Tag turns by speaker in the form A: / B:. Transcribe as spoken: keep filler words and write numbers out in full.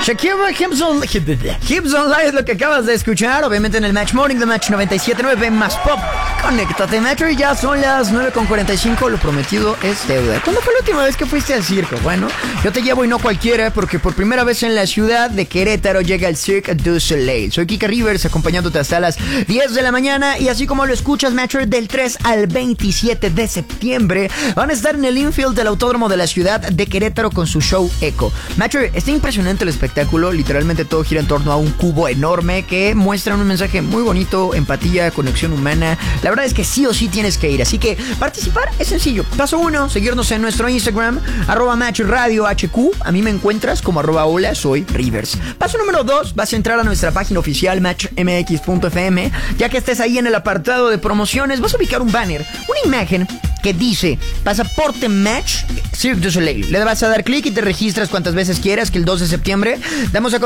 A: Shakira, Hips on, Hips on Live es lo que acabas de escuchar, obviamente en el Match Morning de Match noventa y siete punto nueve más Pop. Conéctate, Metro, y ya son las nueve con cuarenta y cinco, lo prometido es deuda. ¿Cuándo fue la última vez que fuiste al circo? Bueno, yo te llevo y no cualquiera, porque por primera vez en la ciudad de Querétaro llega el Cirque du Soleil. Soy Kike Rivers, acompañándote hasta las diez de la mañana, y así como lo escuchas, Metro, del tres al veintisiete de septiembre van a estar en el infield del Autódromo de la ciudad de Querétaro con su show Echo. Metro, está impresionante el espectáculo, literalmente todo gira en torno a un cubo enorme que muestra un mensaje muy bonito, empatía, conexión humana. La verdad es que sí o sí tienes que ir, así que participar es sencillo. Paso uno, seguirnos en nuestro Instagram, arroba Match Radio H Q. A mí me encuentras como arroba hola, soy Rivers. Paso número dos, vas a entrar a nuestra página oficial match m x punto f m. Ya que estés ahí en el apartado de promociones, vas a ubicar un banner, una imagen que dice Pasaporte Match Cirque du Soleil. Le vas a dar clic y te registras cuantas veces quieras, que el dos de septiembre damos a